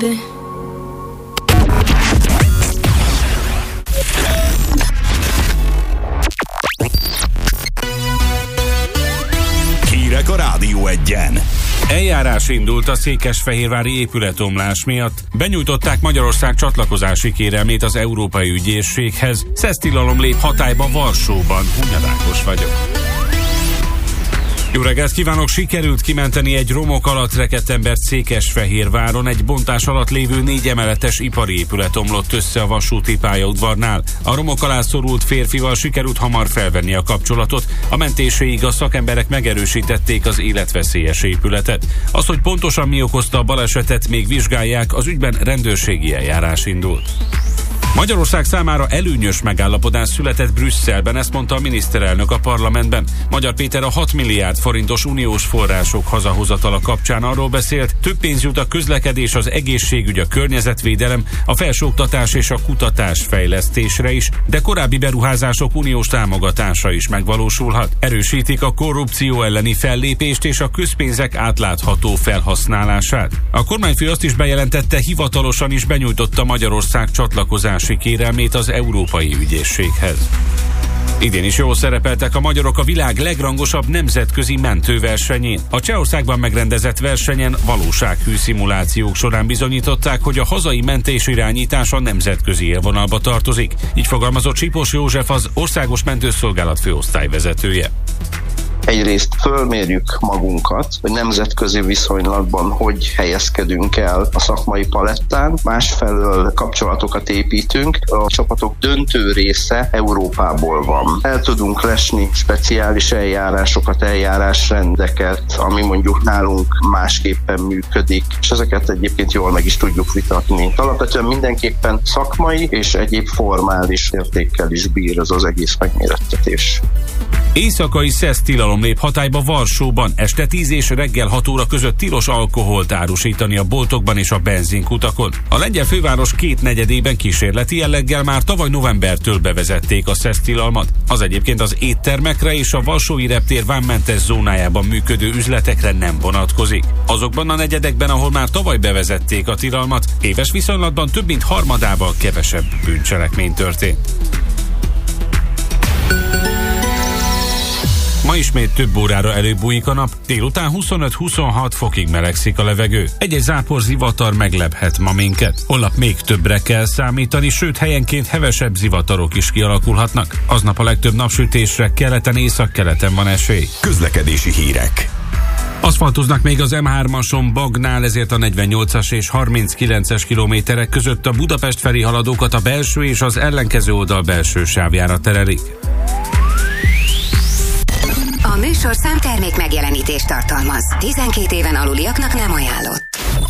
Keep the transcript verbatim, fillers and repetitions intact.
Hírek a Rádió Egyen. Eljárás indult a székesfehérvári épületomlás miatt. Benyújtották Magyarország csatlakozási kérelmét az Európai Ügyészséghez. Szesztilalom lép hatályba Varsóban. Hunyad Ákos vagyok. Jó reggelt kívánok! Sikerült kimenteni egy romok alatt rekedt embert Székesfehérváron. Egy bontás alatt lévő négy emeletes ipari épület omlott össze a vasúti pályaudvarnál. A romok alá szorult férfival sikerült hamar felvenni a kapcsolatot. A mentéséig a szakemberek megerősítették az életveszélyes épületet. Az, hogy pontosan mi okozta a balesetet, még vizsgálják, az ügyben rendőrségi eljárás indult. Magyarország számára előnyös megállapodás született Brüsszelben, ezt mondta a miniszterelnök a parlamentben. Magyar Péter a hat milliárd forintos uniós források hazahozatala kapcsán arról beszélt, több pénz jut a közlekedés, az egészségügy, a környezetvédelem, a felsőoktatás és a kutatás fejlesztésre is, de korábbi beruházások uniós támogatása is megvalósulhat. Erősítik a korrupció elleni fellépést és a közpénzek átlátható felhasználását. A kormányfő azt is bejelentette, hivatalosan is benyújtotta Magyarország csatlakozási kérelmét az Európai Ügyészséghez. Idén is jól szerepeltek a magyarok a világ legrangosabb nemzetközi mentőversenyén. A Csehországban megrendezett versenyen valósághű szimulációk során bizonyították, hogy a hazai mentésirányítás a nemzetközi élvonalba tartozik. Így fogalmazott Sipos József, az Országos Mentőszolgálat főosztályvezetője. Egyrészt fölmérjük magunkat, hogy nemzetközi viszonylatban hogy helyezkedünk el a szakmai palettán, másfelől kapcsolatokat építünk. A csapatok döntő része Európából van. El tudunk lesni speciális eljárásokat, eljárásrendeket, ami mondjuk nálunk másképpen működik, és ezeket egyébként jól meg is tudjuk vitatni. Alapvetően mindenképpen szakmai és egyéb formális értékkel is bír ez az egész megmérettetés. Éjszakai szesztilalom lép hatályba Varsóban. Este tíz és reggel hat óra között tilos alkoholt árusítani a boltokban és a benzinkutakon. A lengyel főváros két negyedében kísérleti jelleggel már tavaly novembertől bevezették a szesztilalmat. Az egyébként az éttermekre és a Varsói reptér vámmentes zónájában működő üzletekre nem vonatkozik. Azokban a negyedekben, ahol már tavaly bevezették a tilalmat, éves viszonylatban több mint harmadával kevesebb bűncselekmény történt. Ma ismét több órára előbújik a nap, délután huszonöt-huszonhat fokig melegszik a levegő. Egy-egy zápor zivatar meglephet ma minket. Holnap még többre kell számítani, sőt helyenként hevesebb zivatarok is kialakulhatnak. Aznap a legtöbb napsütésre keleten, északkeleten van esély. Közlekedési hírek. Aszfaltoznak még az em hármason Bagnál, ezért a negyvennyolcas és harminckilences kilométerek között a Budapest felé haladókat a belső és az ellenkező oldal belső sávjára terelik. A műsorszám termék megjelenítést tartalmaz. tizenkét éven aluliaknak nem ajánlott.